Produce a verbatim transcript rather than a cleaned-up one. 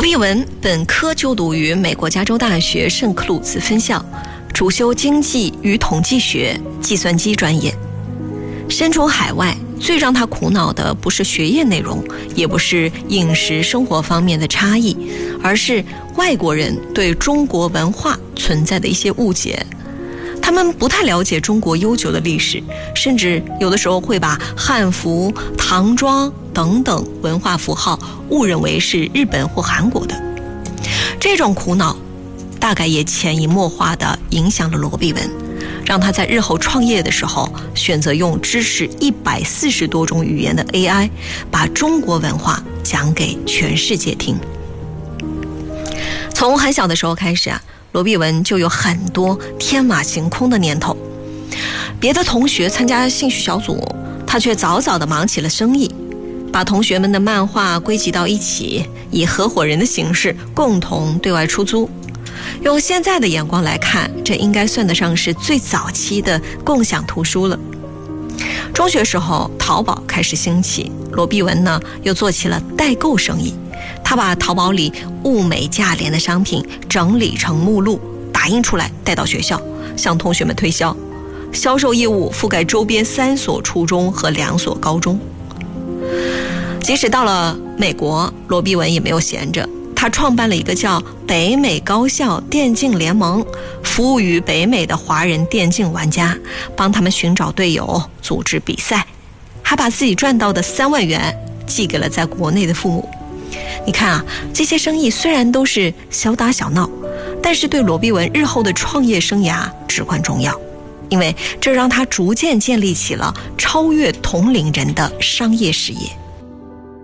罗碧文本科就读于美国加州大学圣克鲁兹分校，主修经济与统计学、计算机专业。身处海外，最让他苦恼的不是学业内容，也不是饮食生活方面的差异，而是外国人对中国文化存在的一些误解。他们不太了解中国悠久的历史，甚至有的时候会把汉服、唐装等等文化符号误认为是日本或韩国的。这种苦恼大概也潜移默化地影响了罗碧文，让他在日后创业的时候选择用知识一百四十多种语言的 A I 把中国文化讲给全世界听。从很小的时候开始啊，罗碧文就有很多天马行空的念头。别的同学参加兴趣小组，他却早早地忙起了生意，把同学们的漫画归集到一起，以合伙人的形式共同对外出租。用现在的眼光来看，这应该算得上是最早期的共享图书了。中学时候，淘宝开始兴起，罗碧文呢又做起了代购生意。他把淘宝里物美价廉的商品整理成目录，打印出来带到学校，向同学们推销。销售业务覆盖周边三所初中和两所高中。即使到了美国，罗碧文也没有闲着，他创办了一个叫北美高校电竞联盟，服务于北美的华人电竞玩家，帮他们寻找队友，组织比赛，还把自己赚到的三万元寄给了在国内的父母。你看啊，这些生意虽然都是小打小闹，但是对罗碧文日后的创业生涯至关重要，因为这让他逐渐建立起了超越同龄人的商业事业。